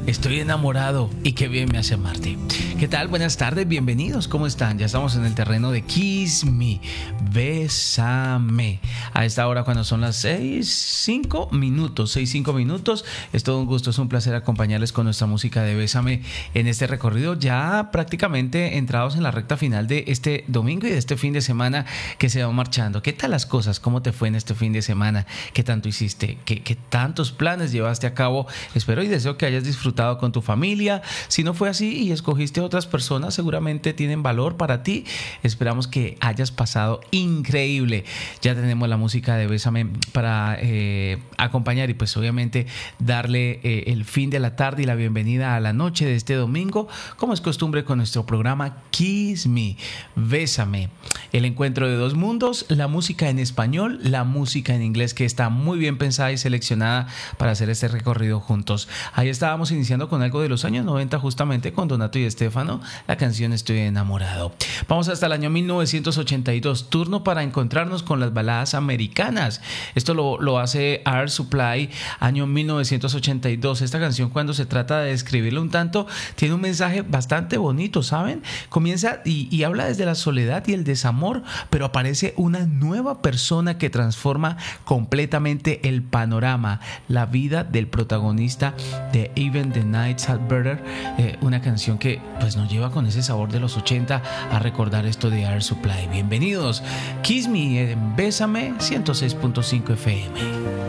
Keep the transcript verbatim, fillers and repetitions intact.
Estoy enamorado y qué bien me hace amarte. ¿Qué tal? Buenas tardes, bienvenidos. ¿Cómo están? Ya estamos en el terreno de Kiss Me, Bésame. A esta hora cuando son las seis, cinco minutos, seis, cinco minutos. Es todo un gusto, es un placer acompañarles con nuestra música de Bésame en este recorrido. Ya prácticamente entrados en la recta final de este domingo y de este fin de semana que se va marchando. ¿Qué tal las cosas? ¿Cómo te fue en este fin de semana? ¿Qué tanto hiciste? ¿Qué, qué tantos planes llevaste a cabo? Espero y deseo que hayas disfrutado con tu familia. Si no fue así y escogiste otras personas, seguramente tienen valor para ti. Esperamos que hayas pasado increíble. Ya tenemos la música de Bésame para eh, acompañar y pues obviamente darle eh, el fin de la tarde y la bienvenida a la noche de este domingo, como es costumbre con nuestro programa Kiss Me, Bésame. El encuentro de dos mundos, la música en español, la música en inglés, que está muy bien pensada y seleccionada para hacer este recorrido juntos. Ahí estábamos iniciando con algo de los años noventa, justamente con Donato y Estefano, la canción Estoy enamorado. Vamos hasta el año mil novecientos ochenta y dos, turno para encontrarnos con las baladas americanas. Esto lo, lo hace Air Supply, año mil novecientos ochenta y dos. Esta canción, cuando se trata de describirla un tanto, tiene un mensaje bastante bonito, ¿saben? Comienza y, y habla desde la soledad y el desamor, pero aparece una nueva persona que transforma completamente el panorama, la vida del protagonista de Even the Nights Are Better, eh, una canción que pues nos lleva con ese sabor de los ochenta a recordar esto de Air Supply. Bienvenidos, Kiss Me, eh, Bésame, ciento seis punto cinco F M.